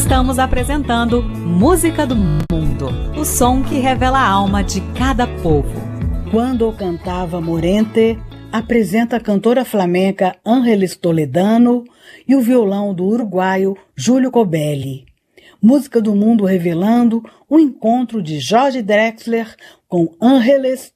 Estamos apresentando Música do Mundo, o som que revela a alma de cada povo. Quando cantava Morente, apresenta a cantora flamenca Ángeles Toledano e o violão do uruguaio Júlio Cobelli. Música do Mundo revelando o encontro de Jorge Drexler com Ángeles